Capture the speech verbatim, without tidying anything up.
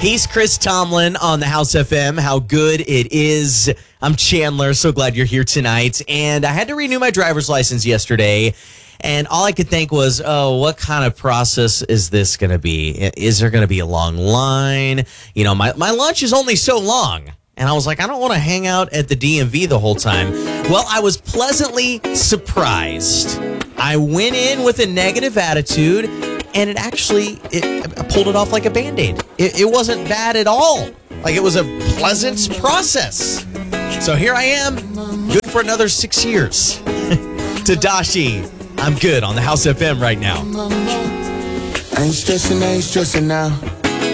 He's Chris Tomlin on the House F M. How good it is. I'm Chandler. So glad you're here tonight. And I had to renew my driver's license yesterday. And all I could think was, oh, what kind of process is this going to be? Is there going to be a long line? You know, my, my lunch is only so long. And I was like, I don't want to hang out at the D M V the whole time. Well, I was pleasantly surprised. I went in with a negative attitude, and it actually, it, I pulled it off like a Band-Aid. It, it wasn't bad at all. Like, it was a pleasant process. So here I am, good for another six years. Tadashi, I'm good on the House F M right now. I ain't stressing, I ain't stressing now.